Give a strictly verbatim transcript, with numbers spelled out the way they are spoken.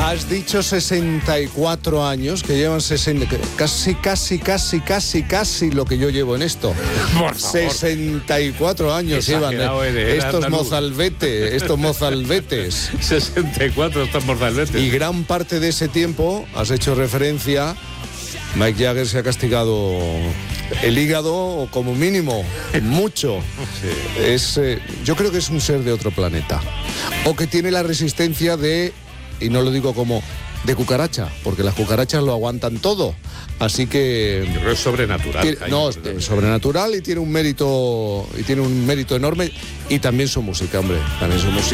Has dicho sesenta y cuatro años, que llevan sesenta, casi, casi, casi, casi, casi lo que yo llevo en esto. Por favor. sesenta y cuatro años llevan eh, estos mozalbetes, estos mozalbetes. sesenta y cuatro estos mozalbetes. Y gran parte de ese tiempo, has hecho referencia, Mick Jagger se ha castigado el hígado, o como mínimo, mucho. Sí. Es, eh, yo creo que es un ser de otro planeta. O que tiene la resistencia de, y no lo digo como de cucaracha, porque las cucarachas lo aguantan todo. Así que yo creo que es sobrenatural. Tiene, no, es sobrenatural y tiene un mérito y tiene un mérito enorme, y también su música, hombre, también su música.